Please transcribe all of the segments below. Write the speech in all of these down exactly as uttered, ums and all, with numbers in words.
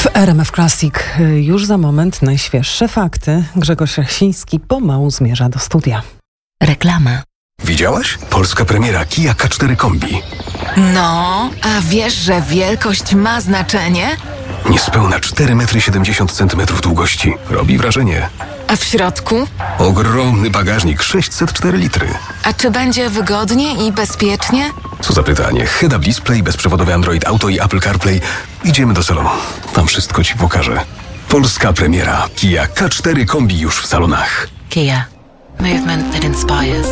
W R M F Classic już za moment najświeższe fakty. Grzegorz Jasiński pomału zmierza do studia. Reklama. Widziałaś? Polska premiera Kia K cztery Kombi. No, a wiesz, że wielkość ma znaczenie? Niespełna cztery metry siedemdziesiąt centymetrów długości. Robi wrażenie. A w środku? Ogromny bagażnik, sześćset cztery litry. A czy będzie wygodnie i bezpiecznie? Co za pytanie. Head-up display, bezprzewodowy Android Auto i Apple CarPlay. Idziemy do salonu. Tam wszystko ci pokażę. Polska premiera Kia K cztery Kombi już w salonach. Kia. Movement that inspires.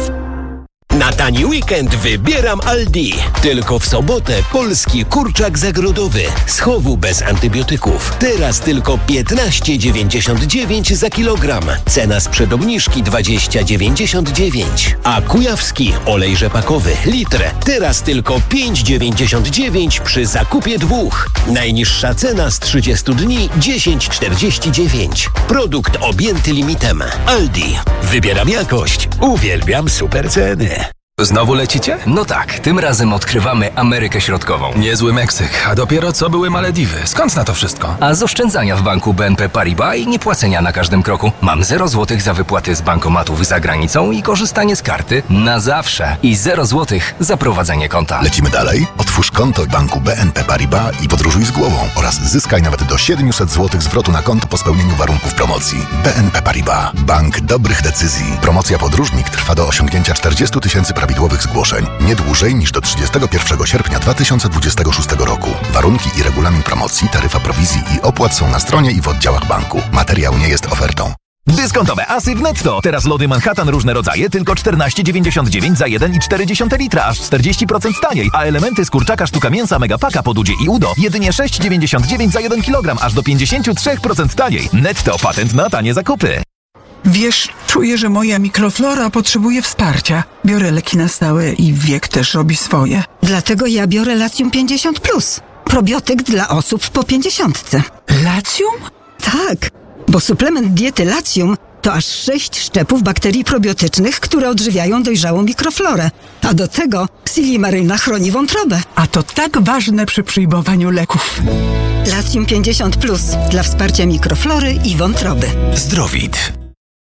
Na tani weekend wybieram Aldi. Tylko w sobotę polski kurczak zagrodowy z chowu bez antybiotyków. Teraz tylko piętnaście dziewięćdziesiąt dziewięć za kilogram. Cena sprzed obniżki dwadzieścia dziewięćdziesiąt dziewięć. A kujawski olej rzepakowy litr. Teraz tylko pięć dziewięćdziesiąt dziewięć przy zakupie dwóch. Najniższa cena z trzydziestu dni dziesięć czterdzieści dziewięć. Produkt objęty limitem. Aldi. Wybieram jakość. Uwielbiam super ceny. Znowu lecicie? No tak, tym razem odkrywamy Amerykę Środkową. Niezły Meksyk, a dopiero co były Malediwy. Skąd na to wszystko? A z oszczędzania w banku B N P Paribas i niepłacenia na każdym kroku. Mam zero złotych za wypłaty z bankomatów za granicą i korzystanie z karty na zawsze. I zero złotych za prowadzenie konta. Lecimy dalej? Otwórz konto w banku B N P Paribas i podróżuj z głową oraz zyskaj nawet do siedemset złotych zwrotu na konto po spełnieniu warunków promocji. B N P Paribas. Bank dobrych decyzji. Promocja podróżnik trwa do osiągnięcia czterdziestu tysięcy prawidłowych zgłoszeń. Nie dłużej niż do trzydziestego pierwszego sierpnia dwa tysiące dwudziestego szóstego roku. Warunki i regulamin promocji, taryfa prowizji i opłat są na stronie i w oddziałach banku. Materiał nie jest ofertą. Dyskontowe asy w Netto. Teraz lody Manhattan różne rodzaje tylko czternaście dziewięćdziesiąt dziewięć za jeden i cztery dziesiąte litra, aż czterdzieści procent taniej. A elementy z kurczaka sztuka mięsa Megapaka pod udzie i udo jedynie sześć dziewięćdziesiąt dziewięć za jeden kilogram, aż do pięćdziesiąt trzy procent taniej. Netto, patent na tanie zakupy. Wiesz, czuję, że moja mikroflora potrzebuje wsparcia. Biorę leki na stałe i wiek też robi swoje. Dlatego ja biorę Latium pięćdziesiąt plus. Probiotyk dla osób po pięćdziesiątce. Latium? Tak, bo suplement diety Latium to aż sześć szczepów bakterii probiotycznych, które odżywiają dojrzałą mikroflorę. A do tego Silimaryna chroni wątrobę. A to tak ważne przy przyjmowaniu leków. Latium pięćdziesiąt plus dla wsparcia mikroflory i wątroby. Zdrowit.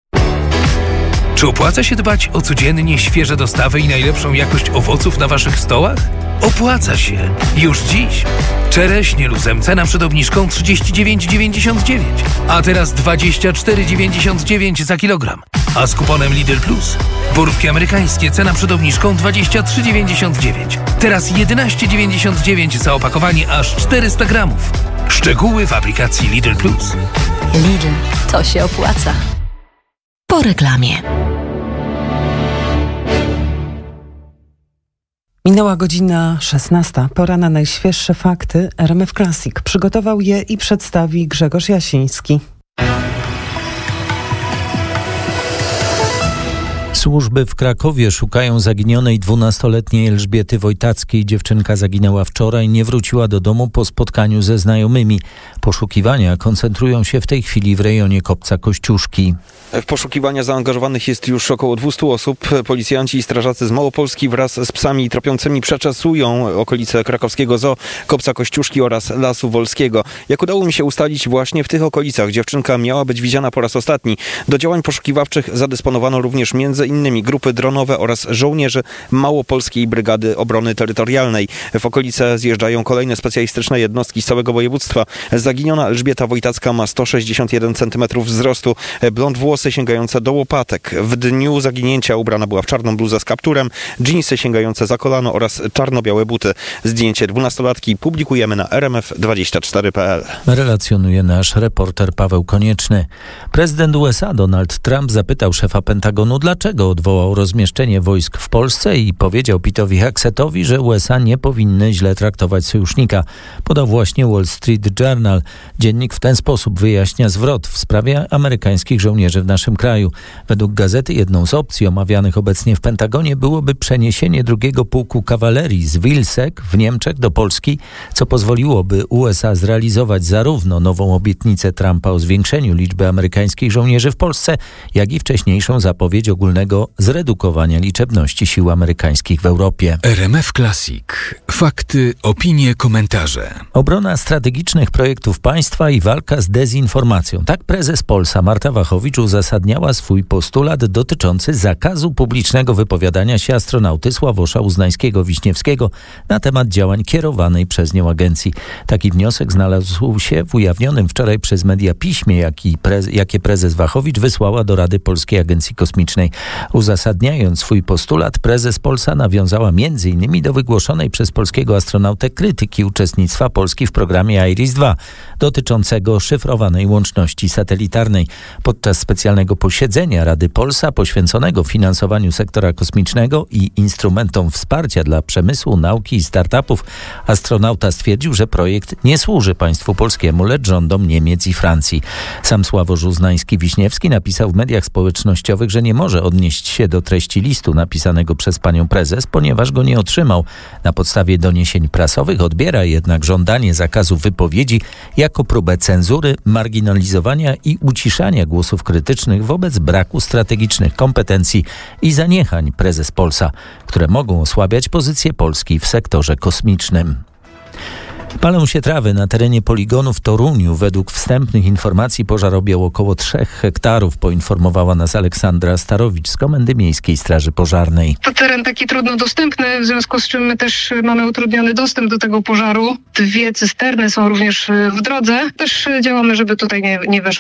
Czy opłaca się dbać o codziennie świeże dostawy i najlepszą jakość owoców na waszych stołach? Opłaca się. Już dziś. Czereśnie luzem cena przed obniżką trzydzieści dziewięć dziewięćdziesiąt dziewięć, a teraz dwadzieścia cztery dziewięćdziesiąt dziewięć za kilogram. A z kuponem Lidl Plus borówki amerykańskie cena przed obniżką dwadzieścia trzy dziewięćdziesiąt dziewięć. Teraz jedenaście dziewięćdziesiąt dziewięć za opakowanie aż czterysta gramów. Szczegóły w aplikacji Lidl Plus. Lidl, to się opłaca. Po reklamie. Minęła godzina szesnasta. Pora na najświeższe fakty. R M F Classic przygotował je i przedstawi Grzegorz Jasiński. Służby w Krakowie szukają zaginionej dwunastoletniej Elżbiety Wojtackiej. Dziewczynka zaginęła wczoraj, nie wróciła do domu po spotkaniu ze znajomymi. Poszukiwania koncentrują się w tej chwili w rejonie Kopca Kościuszki. W poszukiwania zaangażowanych jest już około dwieście osób. Policjanci i strażacy z Małopolski wraz z psami tropiącymi przeczesują okolice krakowskiego zoo, Kopca Kościuszki oraz Lasu Wolskiego. Jak udało mi się ustalić, właśnie w tych okolicach dziewczynka miała być widziana po raz ostatni. Do działań poszukiwawczych zadysponowano również między innymi grupy dronowe oraz żołnierzy Małopolskiej Brygady Obrony Terytorialnej. W okolice zjeżdżają kolejne specjalistyczne jednostki z całego województwa. Zaginiona Elżbieta Wojtacka ma sto sześćdziesiąt jeden centymetrów wzrostu, blond włosy sięgające do łopatek. W dniu zaginięcia ubrana była w czarną bluzę z kapturem, dżinsy sięgające za kolano oraz czarno-białe buty. Zdjęcie dwunastolatki publikujemy na R M F dwadzieścia cztery kropka p l. Relacjonuje nasz reporter Paweł Konieczny. Prezydent U S A Donald Trump zapytał szefa Pentagonu, dlaczego odwołał rozmieszczenie wojsk w Polsce i powiedział Pitowi Hexetowi, że U S A nie powinny źle traktować sojusznika. Podał właśnie Wall Street Journal. Dziennik w ten sposób wyjaśnia zwrot w sprawie amerykańskich żołnierzy w naszym kraju. Według gazety jedną z opcji omawianych obecnie w Pentagonie byłoby przeniesienie drugiego pułku kawalerii z Wilsek w Niemczech do Polski, co pozwoliłoby U S A zrealizować zarówno nową obietnicę Trumpa o zwiększeniu liczby amerykańskich żołnierzy w Polsce, jak i wcześniejszą zapowiedź ogólnego możliwego zredukowania liczebności sił amerykańskich w Europie. R M F Classic. Fakty, opinie, komentarze. Obrona strategicznych projektów państwa i walka z dezinformacją. Tak prezes Polsa Marta Wachowicz uzasadniała swój postulat dotyczący zakazu publicznego wypowiadania się astronauty Sławosza Uznańskiego-Wiśniewskiego na temat działań kierowanej przez nią agencji. Taki wniosek znalazł się w ujawnionym wczoraj przez media piśmie, jaki prez, jakie prezes Wachowicz wysłała do Rady Polskiej Agencji Kosmicznej. Uzasadniając swój postulat, prezes Polsa nawiązała między innymi do wygłoszonej przez polskiego astronautę krytyki uczestnictwa Polski w programie IRIS dwa dotyczącego szyfrowanej łączności satelitarnej. Podczas specjalnego posiedzenia Rady Polsa poświęconego finansowaniu sektora kosmicznego i instrumentom wsparcia dla przemysłu, nauki i startupów, astronauta stwierdził, że projekt nie służy państwu polskiemu, lecz rządom Niemiec i Francji. Sam Sławosz Uznański-Wiśniewski napisał w mediach społecznościowych, że nie może odnieść się do treści listu napisanego przez panią prezes, ponieważ go nie otrzymał. Na podstawie doniesień prasowych odbiera jednak żądanie zakazu wypowiedzi jako próbę cenzury, marginalizowania i uciszania głosów krytycznych wobec braku strategicznych kompetencji i zaniechań prezes Polsa, które mogą osłabiać pozycję Polski w sektorze kosmicznym. Palą się trawy na terenie poligonu w Toruniu. Według wstępnych informacji pożar objął około trzech hektarów, poinformowała nas Aleksandra Starowicz z Komendy Miejskiej Straży Pożarnej. To teren taki trudno dostępny, w związku z czym my też mamy utrudniony dostęp do tego pożaru. Dwie cysterny są również w drodze. Też działamy, żeby tutaj nie, nie weszło